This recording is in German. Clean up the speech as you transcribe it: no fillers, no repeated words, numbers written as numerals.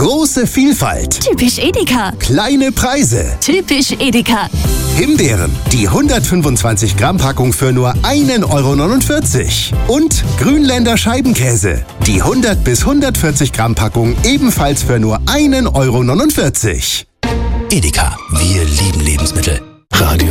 Große Vielfalt. Typisch Edeka. Kleine Preise. Typisch Edeka. Himbeeren, die 125 Gramm Packung für nur 1,49 €. Und Grünländer Scheibenkäse, die 100 bis 140 Gramm Packung ebenfalls für nur 1,49 €. Edeka, wir lieben Lebensmittel. Radio